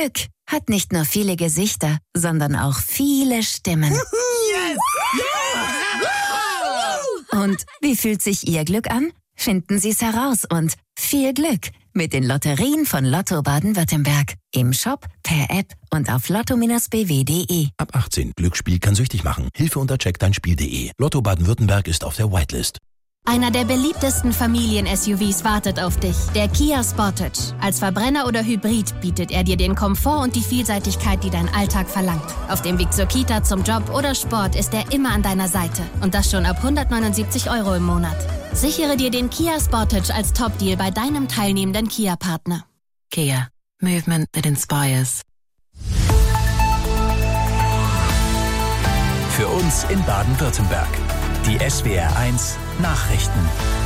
Glück hat nicht nur viele Gesichter, sondern auch viele Stimmen. Yes! Ja! Und wie fühlt sich Ihr Glück an? Finden Sie es heraus und viel Glück mit den Lotterien von Lotto Baden-Württemberg. Im Shop, per App und auf lotto-bw.de. Ab 18. Glücksspiel kann süchtig machen. Hilfe unter checkdeinspiel.de. Lotto Baden-Württemberg ist auf der Whitelist. Einer der beliebtesten Familien-SUVs wartet auf dich, der Kia Sportage. Als Verbrenner oder Hybrid bietet er dir den Komfort und die Vielseitigkeit, die dein Alltag verlangt. Auf dem Weg zur Kita, zum Job oder Sport ist er immer an deiner Seite. Und das schon ab 179 € im Monat. Sichere dir den Kia Sportage als Top-Deal bei deinem teilnehmenden Kia-Partner. Kia. Movement that inspires. Für uns in Baden-Württemberg. Die SWR1 Nachrichten.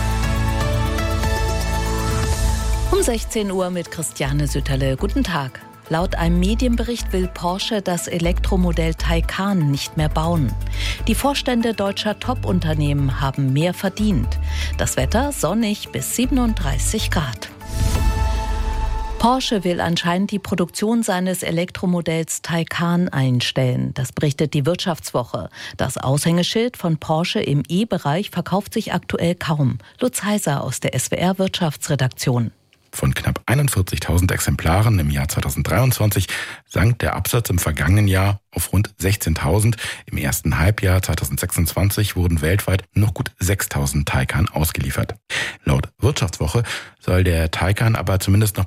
Um 16 Uhr mit Christiane Sütterle. Guten Tag. Laut einem Medienbericht will Porsche das Elektromodell Taycan nicht mehr bauen. Die Vorstände deutscher Top-Unternehmen haben mehr verdient. Das Wetter sonnig bis 37 Grad. Porsche will anscheinend die Produktion seines Elektromodells Taycan einstellen. Das berichtet die Wirtschaftswoche. Das Aushängeschild von Porsche im E-Bereich verkauft sich aktuell kaum. Lutz Heiser aus der SWR-Wirtschaftsredaktion. Von knapp 41.000 Exemplaren im Jahr 2023 sank der Absatz im vergangenen Jahr auf rund 16.000. Im ersten Halbjahr 2026 wurden weltweit noch gut 6.000 Taycan ausgeliefert. Laut Wirtschaftswoche soll der Taycan aber zumindest noch